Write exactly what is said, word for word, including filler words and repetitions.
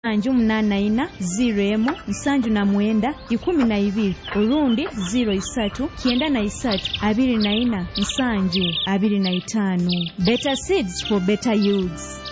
Anju munana ina ziro emu nsanju na mwenda ikumi na ibiri urundi ziro isatu kienda na isatu abiri na ina nsanju abiri na itanu. Better seeds for better yields.